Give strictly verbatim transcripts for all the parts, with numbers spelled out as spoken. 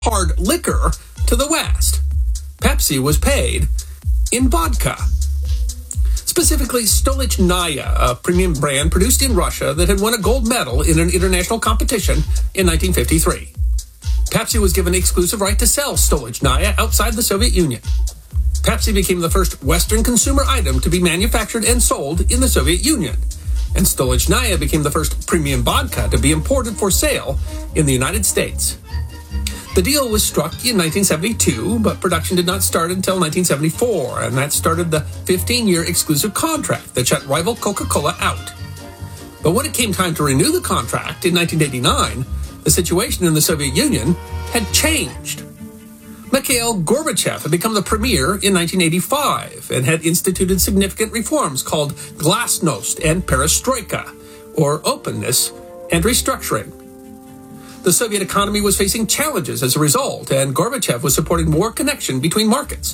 hard liquor to the West. Pepsi was paid in vodka. Specifically, Stolichnaya, a premium brand produced in Russia that had won a gold medal in an international competition in nineteen fifty-three. Pepsi was given the exclusive right to sell Stolichnaya outside the Soviet Union. Pepsi became the first Western consumer item to be manufactured and sold in the Soviet Union, and Stolichnaya became the first premium vodka to be imported for sale in the United States. The deal was struck in nineteen seventy-two, but production did not start until nineteen seventy-four, and that started the fifteen-year exclusive contract that shut rival Coca-Cola out. But when it came time to renew the contract in nineteen eighty-nine, the situation in the Soviet Union had changed. Mikhail Gorbachev had become the premier in nineteen eighty-five and had instituted significant reforms called Glasnost and Perestroika, or openness and restructuring. The Soviet economy was facing challenges as a result, and Gorbachev was supporting more connection between markets.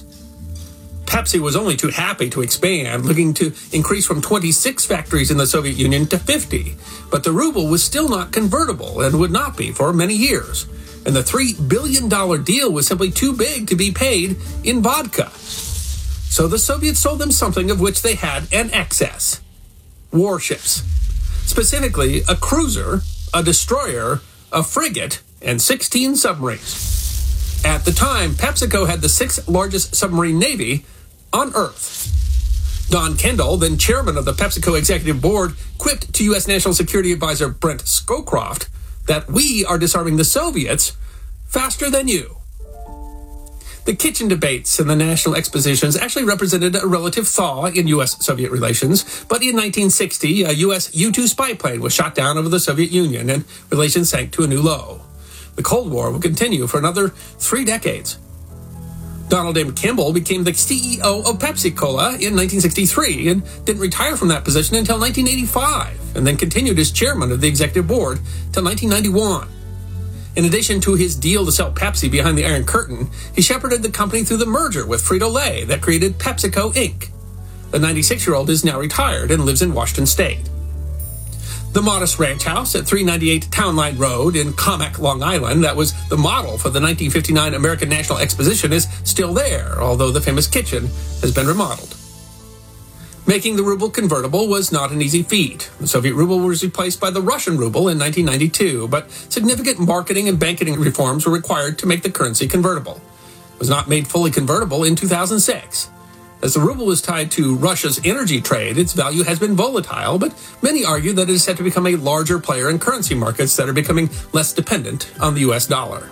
Pepsi was only too happy to expand, looking to increase from twenty-six factories in the Soviet Union to fifty, but the ruble was still not convertible and would not be for many years, and the three billion dollars deal was simply too big to be paid in vodka. So the Soviets sold them something of which they had an excess: warships. Specifically, a cruiser, a destroyer, a frigate, and sixteen submarines. At the time, PepsiCo had the sixth largest submarine navy on Earth. Don Kendall, then chairman of the PepsiCo executive board, quipped to U S National Security Advisor Brent Scowcroft that we are disarming the Soviets faster than you. The kitchen debates and the national expositions actually represented a relative thaw in U S Soviet relations, but in nineteen sixty, a U S U two spy plane was shot down over the Soviet Union and relations sank to a new low. The Cold War would continue for another three decades. Donald M. Kimball became the C E O of Pepsi-Cola in nineteen sixty-three and didn't retire from that position until nineteen eighty-five, and then continued as chairman of the executive board till nineteen ninety-one. In addition to his deal to sell Pepsi behind the Iron Curtain, he shepherded the company through the merger with Frito-Lay that created PepsiCo Incorporated. The ninety-six-year-old is now retired and lives in Washington State. The modest ranch house at three ninety-eight Town Line Road in Commack, Long Island, that was the model for the nineteen fifty-nine American National Exposition, is still there, although the famous kitchen has been remodeled. Making the ruble convertible was not an easy feat. The Soviet ruble was replaced by the Russian ruble in nineteen ninety-two, but significant marketing and banking reforms were required to make the currency convertible. It was not made fully convertible in two thousand six. As the ruble is tied to Russia's energy trade, its value has been volatile, but many argue that it is set to become a larger player in currency markets that are becoming less dependent on the U S dollar.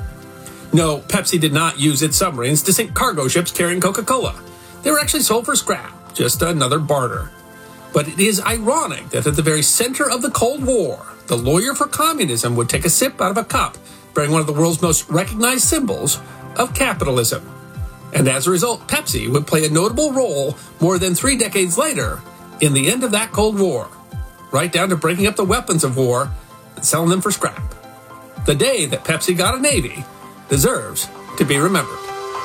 No, Pepsi did not use its submarines to sink cargo ships carrying Coca-Cola. They were actually sold for scrap, just another barter. But it is ironic that at the very center of the Cold War, the lawyer for communism would take a sip out of a cup bearing one of the world's most recognized symbols of capitalism. And as a result, Pepsi would play a notable role more than three decades later in the end of that Cold War, right down to breaking up the weapons of war and selling them for scrap. The day that Pepsi got a navy deserves to be remembered.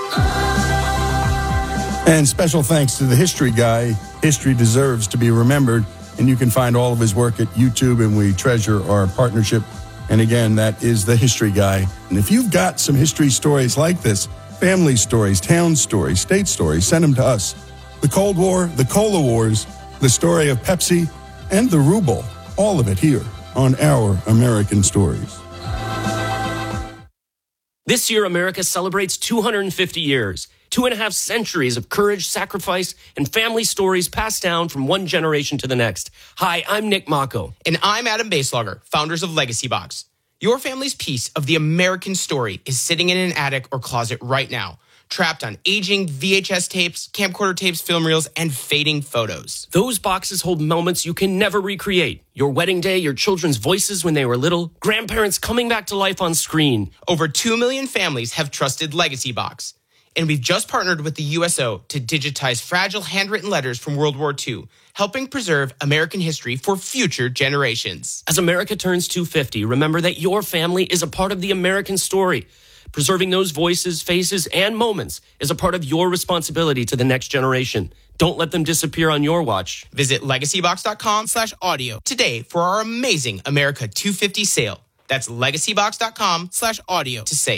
And special thanks to the History Guy. History deserves to be remembered, and you can find all of his work at YouTube, and we treasure our partnership. And again, that is the History Guy. And if you've got some history stories like this, family stories, town stories, state stories, send them to us. The Cold War, the Cola Wars, the story of Pepsi, and the ruble, all of it here on Our American Stories. This year, America celebrates two hundred fifty years, two and a half centuries of courage, sacrifice, and family stories passed down from one generation to the next. Hi, I'm Nick Mako. And I'm Adam Baselogger, founders of Legacy Box. Your family's piece of the American story is sitting in an attic or closet right now, trapped on aging V H S tapes, camcorder tapes, film reels, and fading photos. Those boxes hold moments you can never recreate. Your wedding day, your children's voices when they were little, grandparents coming back to life on screen. Over two million families have trusted Legacy Box. And we've just partnered with the U S O to digitize fragile handwritten letters from World War Two, helping preserve American history for future generations. As America turns two hundred fifty, remember that your family is a part of the American story. Preserving those voices, faces, and moments is a part of your responsibility to the next generation. Don't let them disappear on your watch. Visit legacybox.com slash audio today for our amazing America two hundred fifty sale. That's legacybox.com slash audio to save.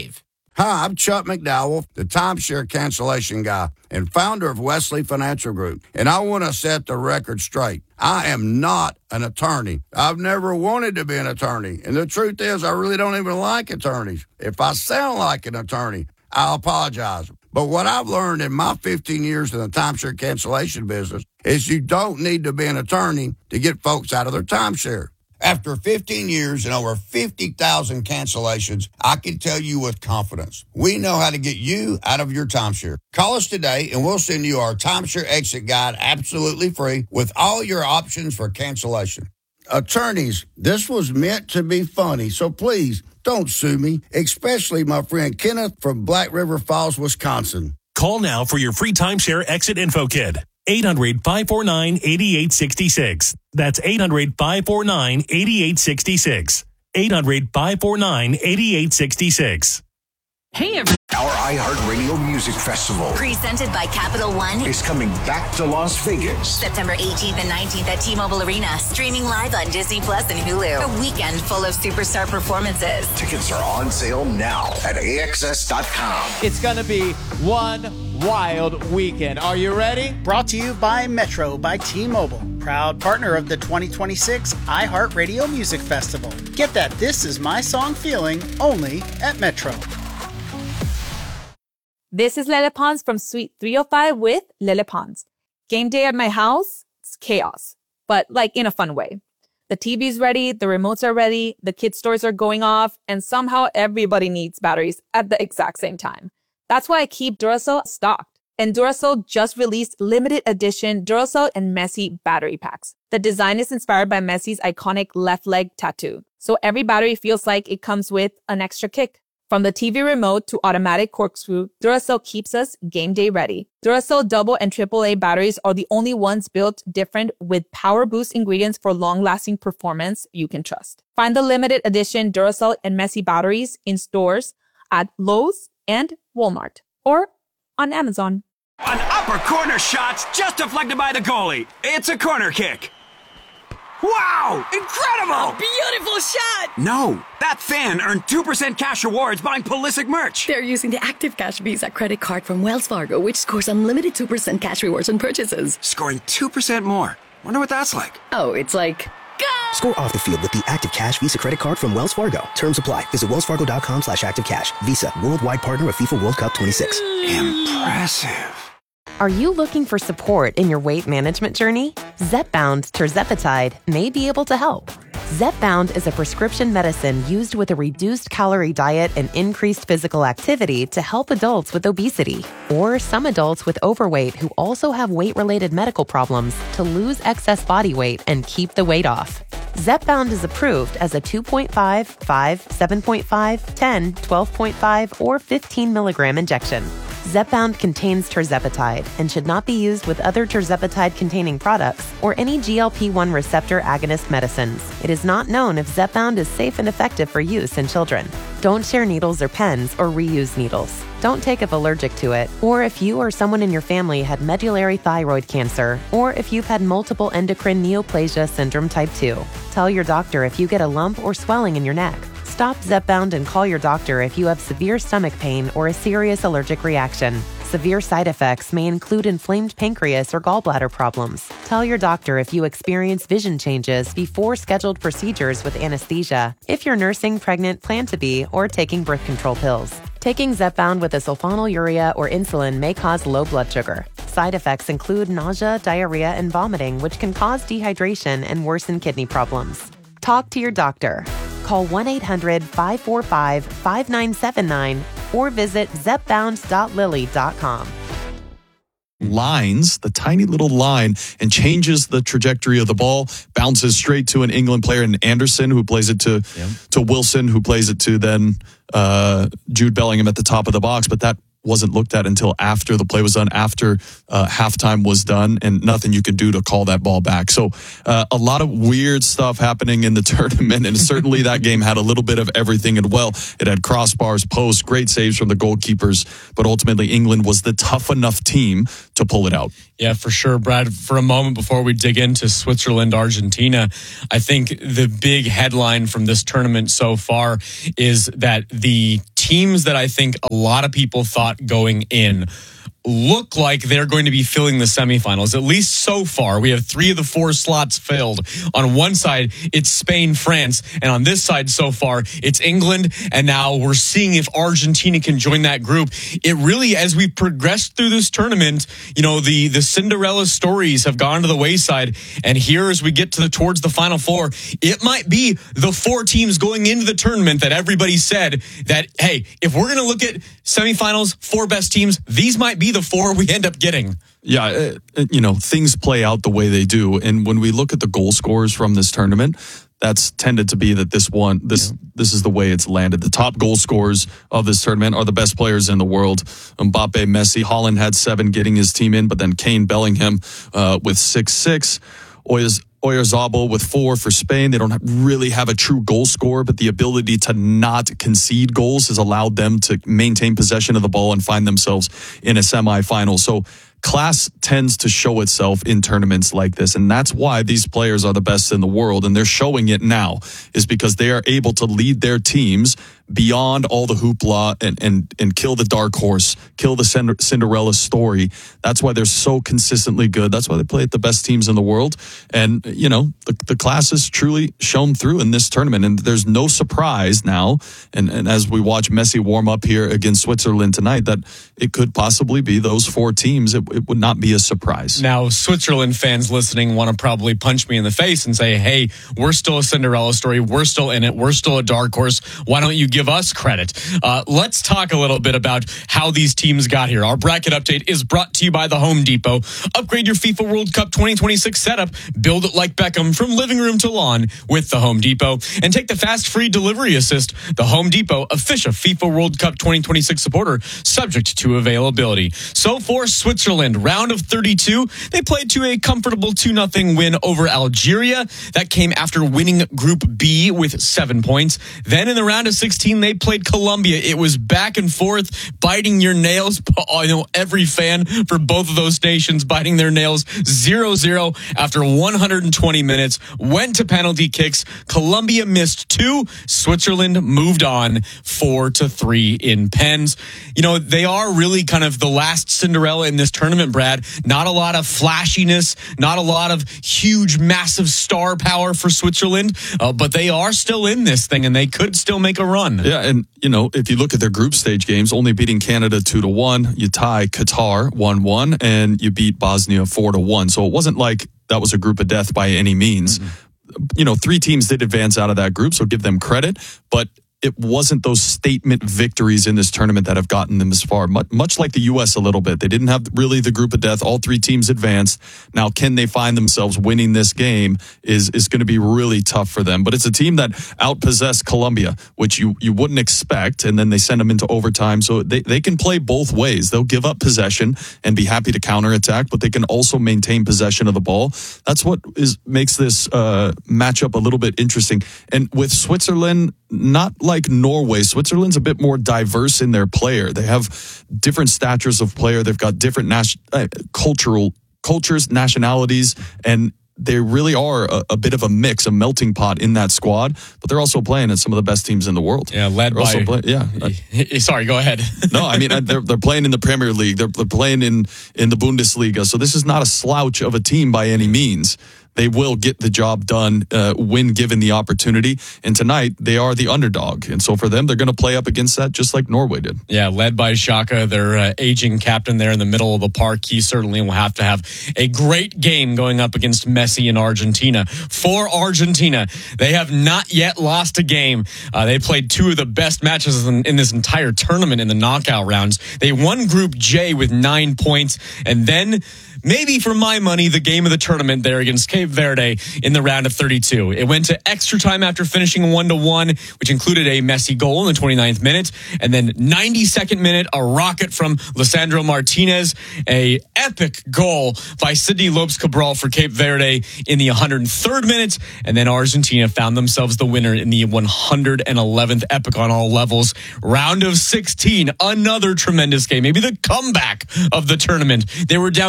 Hi, I'm Chuck McDowell, the timeshare cancellation guy and founder of Wesley Financial Group. And I want to set the record straight. I am not an attorney. I've never wanted to be an attorney. And the truth is, I really don't even like attorneys. If I sound like an attorney, I'll apologize. But what I've learned in my fifteen years in the timeshare cancellation business is you don't need to be an attorney to get folks out of their timeshare. After fifteen years and over fifty thousand cancellations, I can tell you with confidence, we know how to get you out of your timeshare. Call us today and we'll send you our timeshare exit guide absolutely free with all your options for cancellation. Attorneys, this was meant to be funny, so please don't sue me, especially my friend Kenneth from Black River Falls, Wisconsin. Call now for your free timeshare exit info kit. eight hundred, five four nine, eight eight six six. That's eight hundred, five four nine, eight eight six six. eight hundred, five four nine, eight eight six six. Hey, everyone. Our iHeartRadio Music Festival, presented by Capital One, is coming back to Las Vegas. September eighteenth and nineteenth at T-Mobile Arena. Streaming live on Disney Plus and Hulu. A weekend full of superstar performances. Tickets are on sale now at A X S dot com. It's going to be one wild weekend. Are you ready? Brought to you by Metro by T-Mobile. Proud partner of the twenty twenty-six iHeartRadio Music Festival. Get that This Is My Song feeling only at Metro. This is Lele Pons from Suite three oh five with Lele Pons. Game day at my house, it's chaos, but like in a fun way. The T V's ready, the remotes are ready, the kids' stores are going off, and somehow everybody needs batteries at the exact same time. That's why I keep Duracell stocked. And Duracell just released limited edition Duracell and Messi battery packs. The design is inspired by Messi's iconic left leg tattoo, so every battery feels like it comes with an extra kick. From the T V remote to automatic corkscrew, Duracell keeps us game day ready. Duracell double and triple A batteries are the only ones built different with power boost ingredients for long-lasting performance you can trust. Find the limited edition Duracell and Messi batteries in stores at Lowe's and Walmart or on Amazon. An upper corner shot just deflected by the goalie. It's a corner kick. Wow! Incredible! A beautiful shot! No, that fan earned two percent cash rewards buying Pulisic merch. They're using the Active Cash Visa credit card from Wells Fargo, which scores unlimited two percent cash rewards on purchases. Scoring two percent more. Wonder what that's like. Oh, it's like... Go! Score off the field with the Active Cash Visa credit card from Wells Fargo. Terms apply. Visit wellsfargo.com slash activecash. Visa, worldwide partner of FIFA World Cup twenty-six. Impressive. Are you looking for support in your weight management journey? Zepbound tirzepatide may be able to help. Zepbound is a prescription medicine used with a reduced calorie diet and increased physical activity to help adults with obesity or some adults with overweight who also have weight-related medical problems to lose excess body weight and keep the weight off. Zepbound is approved as a two point five, five, seven point five, ten, twelve point five, or fifteen milligram injection. Zepbound contains tirzepatide and should not be used with other tirzepatide-containing products or any G L P one receptor agonist medicines. It is not known if Zepbound is safe and effective for use in children. Don't share needles or pens or reuse needles. Don't take if allergic to it, or if you or someone in your family had medullary thyroid cancer, or if you've had multiple endocrine neoplasia syndrome type two. Tell your doctor if you get a lump or swelling in your neck. Stop Zepbound and call your doctor if you have severe stomach pain or a serious allergic reaction. Severe side effects may include inflamed pancreas or gallbladder problems. Tell your doctor if you experience vision changes before scheduled procedures with anesthesia, if you're nursing, pregnant, plan to be, or taking birth control pills. Taking Zepbound with a sulfonylurea or insulin may cause low blood sugar. Side effects include nausea, diarrhea, and vomiting, which can cause dehydration and worsen kidney problems. Talk to your doctor. Call one eight hundred, five four five, five nine seven nine or visit zepbound dot lilly dot com. Lines, the tiny little line, and changes the trajectory of the ball, bounces straight to an England player, and Anderson, who plays it to yeah. to Wilson, who plays it to then uh, Jude Bellingham at the top of the box. But that wasn't looked at until after the play was done, after uh, halftime was done, and nothing you could do to call that ball back. So uh, a lot of weird stuff happening in the tournament, and certainly that game had a little bit of everything. And well, it had crossbars, posts, great saves from the goalkeepers, but ultimately England was the tough enough team to pull it out. Yeah, for sure, Brad. For a moment before we dig into Switzerland, Argentina, I think the big headline from this tournament so far is that the teams that I think a lot of people thought going in look like they're going to be filling the semifinals, at least so far. We have three of the four slots filled. On one side, it's Spain, France, and on this side so far, it's England, and now we're seeing if Argentina can join that group. It really, as we progress through this tournament, you know, the, the Cinderella stories have gone to the wayside, and here as we get to the towards the Final Four, it might be the four teams going into the tournament that everybody said that, hey, if we're going to look at semifinals, four best teams, these might be the four we end up getting. Yeah, uh, you know, things play out the way they do. And when we look at the goal scorers from this tournament, that's tended to be that this one, this yeah. this is the way it's landed. The top goal scorers of this tournament are the best players in the world. Mbappe, Messi, Haaland had seven getting his team in, but then Kane, Bellingham uh, with six, six. Oyaz, Oyarzabal with four for Spain. They don't really have a true goal scorer, but the ability to not concede goals has allowed them to maintain possession of the ball and find themselves in a semifinal. So class tends to show itself in tournaments like this, and that's why these players are the best in the world, and they're showing it now, is because they are able to lead their teams beyond all the hoopla and, and, and kill the dark horse, kill the Cinderella story. That's why they're so consistently good. That's why they play at the best teams in the world. And, you know, the, the class has truly shown through in this tournament. And there's no surprise now, and, and as we watch Messi warm up here against Switzerland tonight, that it could possibly be those four teams. It, it would not be a surprise. Now, Switzerland fans listening want to probably punch me in the face and say, hey, we're still a Cinderella story. We're still in it. We're still a dark horse. Why don't you give us credit? Uh, let's talk a little bit about how these teams got here. Our bracket update is brought to you by the Home Depot. Upgrade your FIFA World Cup twenty twenty-six setup. Build it like Beckham from living room to lawn with the Home Depot. And take the fast free delivery assist. The Home Depot, official FIFA World Cup twenty twenty-six supporter, subject to availability. So for Switzerland, round of thirty-two, they played to a comfortable two nothing win over Algeria. That came after winning Group B with seven points. Then in the round of sixteen, they played Colombia. It was back and forth, biting your nails. I know every fan for both of those nations biting their nails. zero zero after one hundred twenty minutes. Went to penalty kicks. Colombia missed two. Switzerland moved on four to three in pens. You know, they are really kind of the last Cinderella in this tournament, Brad. Not a lot of flashiness, not a lot of huge, massive star power for Switzerland, uh, but they are still in this thing, and they could still make a run. Yeah, and, you know, if you look at their group stage games, only beating Canada two to one, you tie Qatar one one, and you beat Bosnia four to one. So it wasn't like that was a group of death by any means. Mm-hmm. You know, three teams did advance out of that group, so give them credit, but it wasn't those statement victories in this tournament that have gotten them this far. Much, much like the U S a little bit. They didn't have really the group of death. All three teams advanced. Now, can they find themselves winning this game is is going to be really tough for them. But it's a team that outpossessed Colombia, which you, you wouldn't expect, and then they send them into overtime. So they, they can play both ways. They'll give up possession and be happy to counterattack, but they can also maintain possession of the ball. That's what is makes this uh, matchup a little bit interesting. And with Switzerland, not like Norway, Switzerland's a bit more diverse in their player. They have different statures of player. They've got different nas- uh, cultural cultures, nationalities, and they really are a, a bit of a mix, a melting pot in that squad. But they're also playing at some of the best teams in the world. Yeah, led they're by. Play, yeah. Sorry, go ahead. No, I mean they're they're playing in the Premier League. They're, they're playing in in the Bundesliga. So this is not a slouch of a team by any means. They will get the job done uh, when given the opportunity. And tonight, they are the underdog. And so for them, they're going to play up against that just like Norway did. Yeah, led by Xhaka, their uh, aging captain there in the middle of the park. He certainly will have to have a great game going up against Messi in Argentina. For Argentina, they have not yet lost a game. Uh, they played two of the best matches in, in this entire tournament in the knockout rounds. They won Group J with nine points. And then, maybe for my money, the game of the tournament there against Cape Verde in the round of thirty-two. It went to extra time after finishing one to one, which included a Messi goal in the twenty-ninth minute. And then ninety-second minute, a rocket from Lisandro Martinez, a epic goal by Sidney Lopes Cabral for Cape Verde in the one hundred third minute. And then Argentina found themselves the winner in the one hundred eleventh, epic on all levels. Round of sixteen, another tremendous game. Maybe the comeback of the tournament. They were down two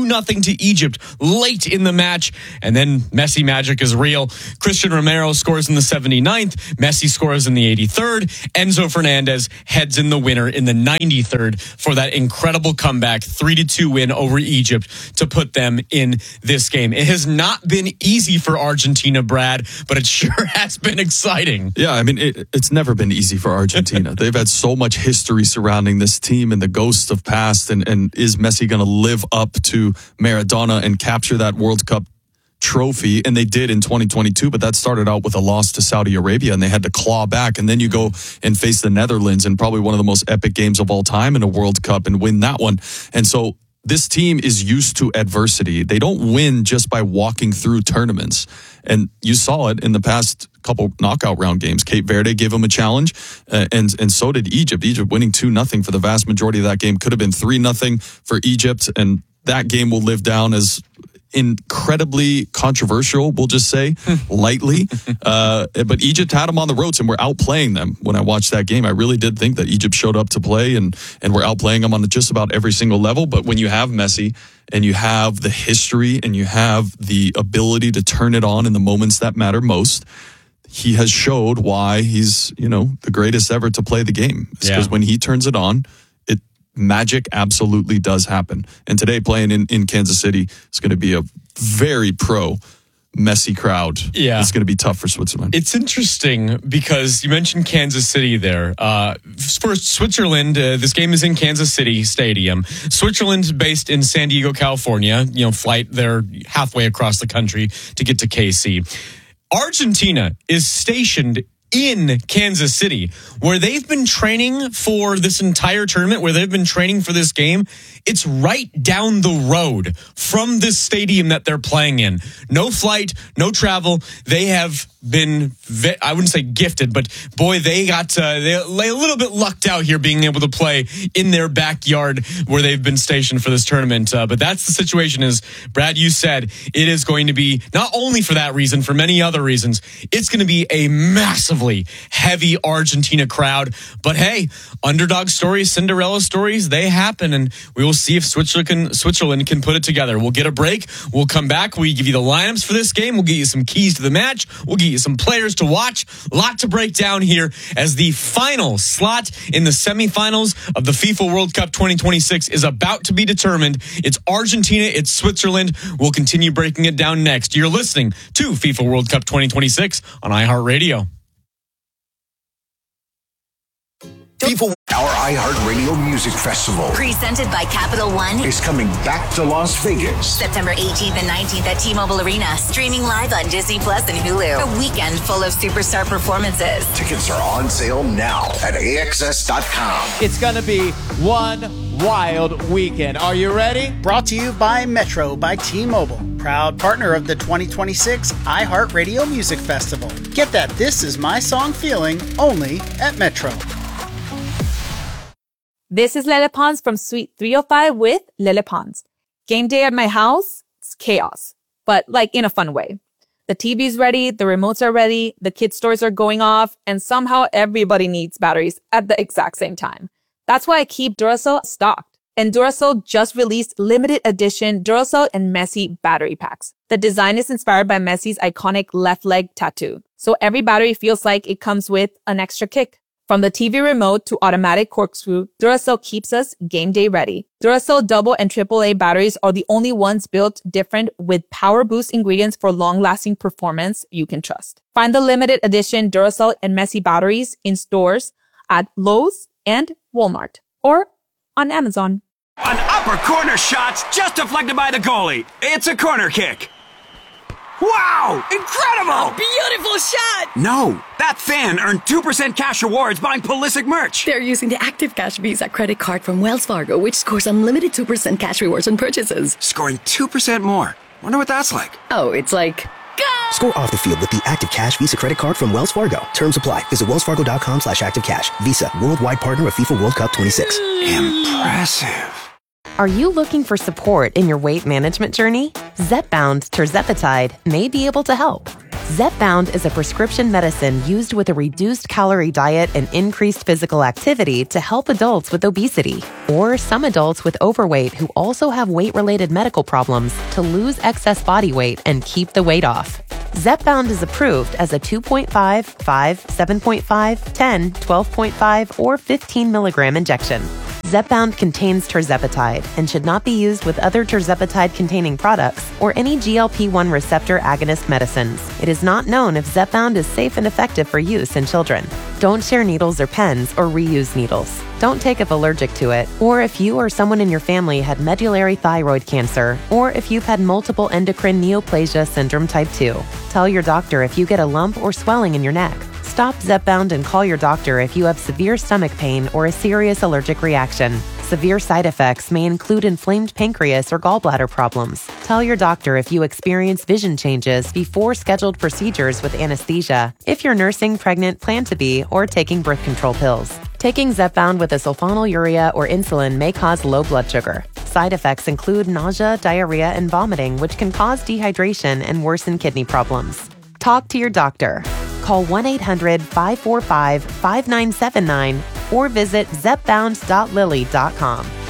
two nothing to Egypt late in the match. And then Messi magic is real. Christian Romero scores in the seventy-ninth. Messi scores in the eighty-third. Enzo Fernandez heads in the winner in the ninety-third for that incredible comeback, three to two win over Egypt to put them in this game. It has not been easy for Argentina, Brad, but it sure has been exciting. Yeah, I mean, it, it's never been easy for Argentina. They've had so much history surrounding this team and the ghosts of past. And, and is Messi going to live up to Maradona and capture that World Cup trophy? And they did in twenty twenty-two, but that started out with a loss to Saudi Arabia, and they had to claw back. And then you go and face the Netherlands in probably one of the most epic games of all time in a World Cup and win that one. And so this team is used to adversity. They don't win just by walking through tournaments. And you saw it in the past couple knockout round games. Cape Verde gave them a challenge, uh, and and so did Egypt. Egypt winning two nothing for the vast majority of that game. Could have been three nothing for Egypt, and that game will live down as incredibly controversial, we'll just say, lightly. Uh, but Egypt had them on the ropes and we're outplaying them. When I watched that game, I really did think that Egypt showed up to play and, and we're outplaying them on just about every single level. But when you have Messi and you have the history and you have the ability to turn it on in the moments that matter most, he has showed why he's, you know, the greatest ever to play the game. It's because Yeah. when he turns it on, magic absolutely does happen. And today playing in, in Kansas City is going to be a very pro Messi crowd. Yeah. It's going to be tough for Switzerland. It's interesting because you mentioned Kansas City there. Uh, for Switzerland, uh, this game is in Kansas City Stadium. Switzerland's based in San Diego, California. You know, flight there halfway across the country to get to K C. Argentina is stationed in Kansas City, where they've been training for this entire tournament, where they've been training for this game. It's right down the road from this stadium that they're playing in. No flight, no travel. They have been, I wouldn't say gifted, but boy, they got, uh, they lay a little bit lucked out here being able to play in their backyard where they've been stationed for this tournament. Uh, but that's the situation is, Brad, you said it is going to be, not only for that reason, for many other reasons, it's going to be a massively heavy Argentina crowd. But hey, underdog stories, Cinderella stories, they happen, and we will see if Switzerland can, Switzerland can put it together. We'll get a break. We'll come back. We give you the lineups for this game. We'll get you some keys to the match. We'll get you some players to watch. A lot to break down here as the final slot in the semifinals of the FIFA World Cup twenty twenty-six is about to be determined. It's Argentina, it's Switzerland. We'll continue breaking it down next. You're listening to FIFA World Cup twenty twenty-six on iHeartRadio. FIFA, our iHeartRadio Music Festival, Presented by Capital One, is coming back to Las Vegas. September eighteenth and nineteenth at T-Mobile Arena. Streaming live on Disney Plus and Hulu. A weekend full of superstar performances. Tickets are on sale now at A X S dot com. It's going to be one wild weekend. Are you ready? Brought to you by Metro by T-Mobile, proud partner of the twenty twenty-six iHeartRadio Music Festival. Get that This Is My Song feeling only at Metro. This is Lele Pons from Suite three oh five with Lele Pons. Game day at my house, it's chaos, but like in a fun way. The T V's ready, the remotes are ready, the kids' stores are going off, and somehow everybody needs batteries at the exact same time. That's why I keep Duracell stocked. And Duracell just released limited edition Duracell and Messi battery packs. The design is inspired by Messi's iconic left leg tattoo, so every battery feels like it comes with an extra kick. From the T V remote to automatic corkscrew, Duracell keeps us game day ready. Duracell double and triple A batteries are the only ones built different with power boost ingredients for long-lasting performance you can trust. Find the limited edition Duracell and Messi batteries in stores at Lowe's and Walmart or on Amazon. An upper corner shot just deflected by the goalie. It's a corner kick. Wow! Incredible! Beautiful shot! No, that fan earned two percent cash rewards buying Pulisic merch. They're using the Active Cash Visa credit card from Wells Fargo, which scores unlimited two percent cash rewards on purchases. Scoring two percent more. Wonder what that's like. Oh, it's like... Score off the field with the Active Cash Visa credit card from Wells Fargo. Terms apply. Visit wellsfargo.com slash active cash. Visa, worldwide partner of FIFA World Cup twenty-six. Impressive. Are you looking for support in your weight management journey? Zepbound tirzepatide may be able to help. Zepbound is a prescription medicine used with a reduced calorie diet and increased physical activity to help adults with obesity, or some adults with overweight who also have weight-related medical problems to lose excess body weight and keep the weight off. Zepbound is approved as a two point five, five, seven point five, ten, twelve point five, or fifteen milligram injection. Zepbound contains tirzepatide and should not be used with other tirzepatide-containing products or any G L P one receptor agonist medicines. It is not known if Zepbound is safe and effective for use in children. Don't share needles or pens or reuse needles. Don't take if allergic to it, or if you or someone in your family had medullary thyroid cancer, or if you've had multiple endocrine neoplasia syndrome type two. Tell your doctor if you get a lump or swelling in your neck. Stop Zepbound and call your doctor if you have severe stomach pain or a serious allergic reaction. Severe side effects may include inflamed pancreas or gallbladder problems. Tell your doctor if you experience vision changes before scheduled procedures with anesthesia, if you're nursing, pregnant, plan to be, or taking birth control pills. Taking Zepbound with a sulfonylurea or insulin may cause low blood sugar. Side effects include nausea, diarrhea, and vomiting, which can cause dehydration and worsen kidney problems. Talk to your doctor. Call one eight hundred, five four five, five nine seven nine or visit zepbound dot lilly dot com.